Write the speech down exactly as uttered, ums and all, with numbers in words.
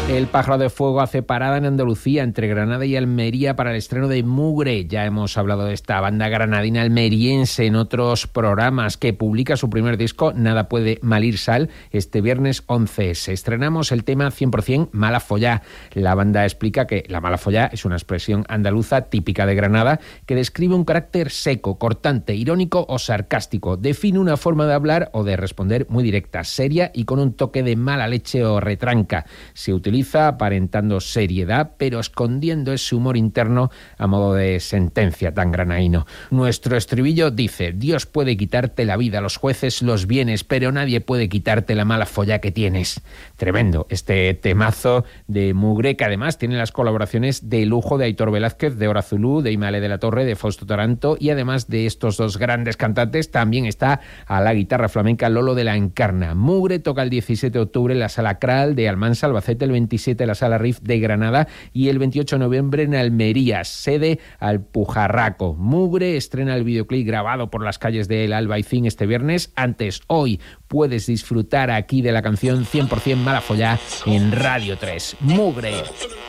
El Pájaro de Fuego hace parada en Andalucía, entre Granada y Almería, para el estreno de Mugre. Ya hemos hablado de esta banda granadina almeriense en otros programas, que publica su primer disco, Nada puede malir sal, este viernes once. Estrenamos el tema cien por ciento Mala Follá. La banda explica que la mala follá es una expresión andaluza típica de Granada que describe un carácter seco, cortante, irónico o sarcástico. Define una forma de hablar o de responder muy directa, seria y con un toque de mala leche o retranca. Se utiliza aparentando seriedad, pero escondiendo ese humor interno a modo de sentencia tan granaíno. Nuestro estribillo dice: Dios puede quitarte la vida, los jueces los bienes, pero nadie puede quitarte la mala follá que tienes. Tremendo este temazo de Mugre, que además tiene las colaboraciones de lujo de Aitor Velázquez, de Hora Zulú, de Imale de la Torre, de Fausto Taranto, y además de estos dos grandes cantantes también está a la guitarra flamenca Lolo de la Encarna. Mugre toca el diecisiete de octubre en la Sala Cral de Almansa, Albacete, el veintisiete en la Sala Riff de Granada y el veintiocho de noviembre en Almería, sede Alpujarraco. Mugre estrena el videoclip grabado por las calles de El Albaicín este viernes. Antes, hoy, puedes disfrutar aquí de la canción cien por ciento Mala Follá en Radio tres. Mugre.